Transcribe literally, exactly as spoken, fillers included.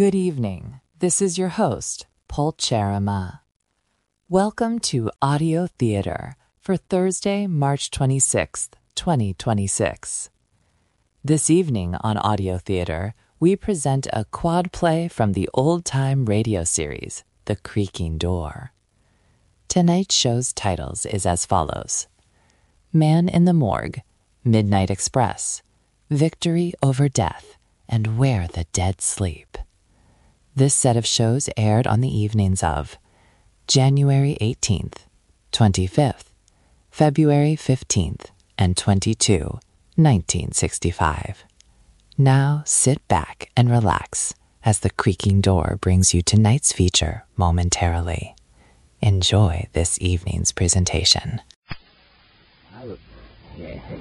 Good evening. This is your host, Polcherima. Welcome to Audio Theater for Thursday, March twenty-sixth, twenty twenty-six. This evening on Audio Theater, we present a quad play from the old-time radio series, The Creaking Door. Tonight's show's titles is as follows: Man in the Morgue, Midnight Express, Victory Over Death, and Where the Dead Sleep. This set of shows aired on the evenings of January eighteenth, twenty-fifth, February fifteenth, and twenty-second, nineteen sixty-five. Now sit back and relax as The Creaking Door brings you tonight's feature momentarily. Enjoy this evening's presentation.